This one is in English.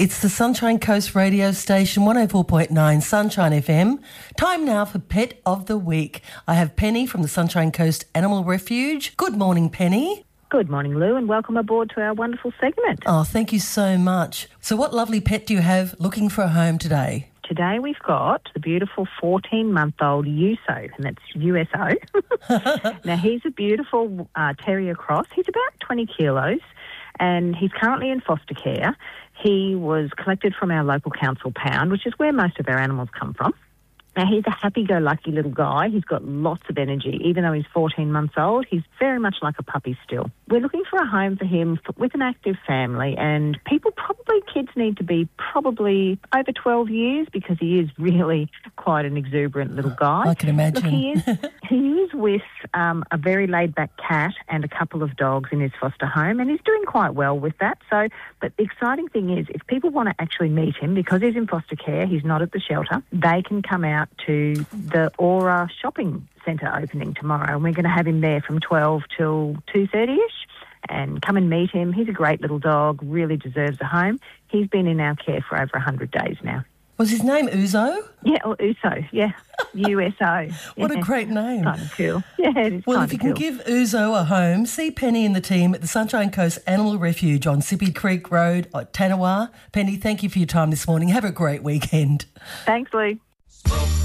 It's the Sunshine Coast radio station, 104.9 Sunshine FM. Time now for Pet of the Week. I have Penny from the Sunshine Coast Animal Refuge. Good morning, Penny. Good morning, Lou, and welcome aboard to our wonderful segment. Oh, thank you so much. So what lovely pet do you have looking for a home today? Today we've got the beautiful 14-month-old Uso, and that's USO. Now, he's a beautiful terrier cross. He's about 20 kilos, and he's currently in foster care. He was collected from our local council pound, which is where most of our animals come from. Now, he's a happy-go-lucky little guy. He's got lots of energy. Even though he's 14 months old, he's very much like a puppy still. We're looking for a home for him with an active family, and kids need to be probably over 12 years because he is really quite an exuberant little guy. I can imagine. Look, he is with a very laid-back cat and a couple of dogs in his foster home, and he's doing quite well with that. But the exciting thing is, if people want to actually meet him, because he's in foster care, he's not at the shelter, they can come out to the Aura shopping centre opening tomorrow, and we're going to have him there from 12 till 2:30ish. And come and meet him. He's a great little dog, really deserves a home. He's been in our care for over 100 days now. Was his name Uzo? Yeah, or Uso, yeah. USO. What a great name. Kind of cool. Yeah, it is Well, if you can give Uzo a home, see Penny and the team at the Sunshine Coast Animal Refuge on Sippy Creek Road at Tanawa. Penny, thank you for your time this morning. Have a great weekend. Thanks, Lou.